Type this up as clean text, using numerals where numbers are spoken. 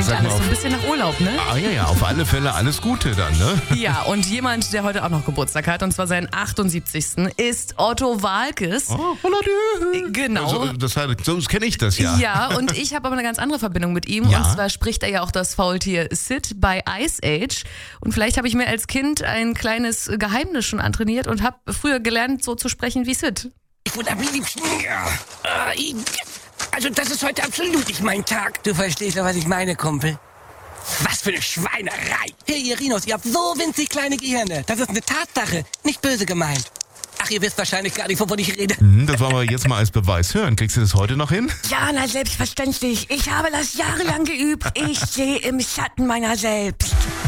klingt sag mal alles so ein bisschen nach Urlaub, ne? Ja, auf alle Fälle alles Gute dann, ne? Ja, und jemand, der heute auch noch Geburtstag hat, und zwar seinen 78. ist Otto Waalkes. Oh, hallo. Genau. Also, so kenne ich das ja. Ja, und ich habe aber eine ganz andere Verbindung mit ihm. Ja. Und zwar spricht er ja auch das Faultier Sid bei Ice Age. Und vielleicht habe ich mir als Kind ein kleines Geheimnis schon antrainiert und habe früher gelernt, so zu sprechen wie Sid. Ich würde am liebsten... Also das ist heute absolut nicht mein Tag. Du verstehst doch, was ich meine, Kumpel. Was für eine Schweinerei. Hey, ihr Rhinos, ihr habt so winzig kleine Gehirne. Das ist eine Tatsache, nicht böse gemeint. Ach, ihr wisst wahrscheinlich gar nicht, wovon ich rede. Das wollen wir jetzt mal als Beweis hören. Kriegst du das heute noch hin? Ja, na selbstverständlich. Ich habe das jahrelang geübt. Ich sehe im Schatten meiner selbst.